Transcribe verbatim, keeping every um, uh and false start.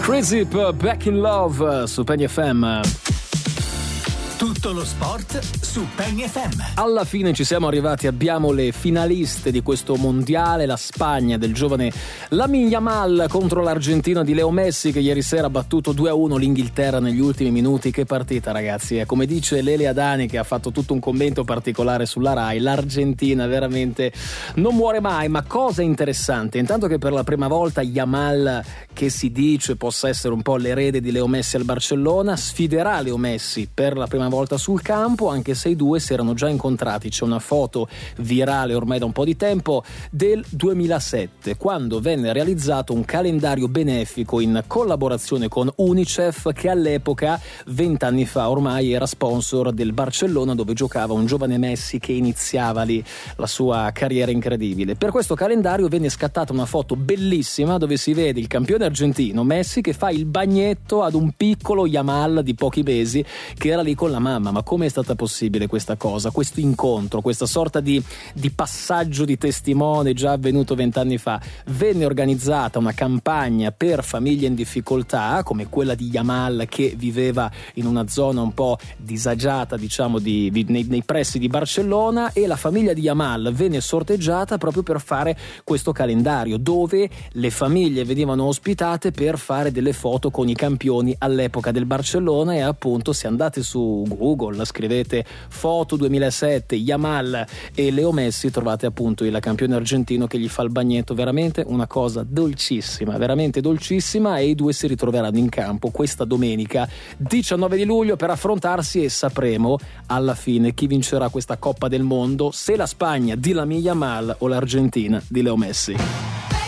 Crazy per Back in Love su Penny F M. Tutto lo sport su Penny F M. Alla fine ci siamo arrivati, abbiamo le finaliste di questo mondiale, la Spagna del giovane Lamine Yamal contro l'Argentina di Leo Messi, che ieri sera ha battuto due a uno l'Inghilterra negli ultimi minuti. Che partita, ragazzi, eh, come dice Lele Adani, che ha fatto tutto un commento particolare sulla Rai, l'Argentina veramente non muore mai. Ma cosa interessante, intanto che per la prima volta Yamal, che si dice possa essere un po' l'erede di Leo Messi al Barcellona, sfiderà Leo Messi per la prima volta sul campo, anche se i due si erano già incontrati. C'è una foto virale ormai da un po' di tempo del duemilasette, quando venne realizzato un calendario benefico in collaborazione con Unicef, che all'epoca, vent'anni fa ormai, era sponsor del Barcellona, dove giocava un giovane Messi che iniziava lì la sua carriera incredibile. Per questo calendario venne scattata una foto bellissima dove si vede il campione argentino Messi che fa il bagnetto ad un piccolo Yamal di pochi mesi che era lì con la mamma. Ma come è stata possibile questa cosa, questo incontro, questa sorta di, di passaggio di testimone già avvenuto vent'anni fa? Venne organizzata una campagna per famiglie in difficoltà, come quella di Yamal, che viveva in una zona un po' disagiata, diciamo, di, di, nei, nei pressi di Barcellona, e la famiglia di Yamal venne sorteggiata proprio per fare questo calendario, dove le famiglie venivano ospitate per fare delle foto con i campioni all'epoca del Barcellona. E appunto, se andate su Google, scrivete foto duemilasette Yamal e Leo Messi, trovate appunto il campione argentino che gli fa il bagnetto. Veramente una cosa dolcissima, veramente dolcissima, e i due si ritroveranno in campo questa domenica diciannove di luglio per affrontarsi, e sapremo alla fine chi vincerà questa Coppa del Mondo, se la Spagna di Lamine Yamal o l'Argentina di Leo Messi.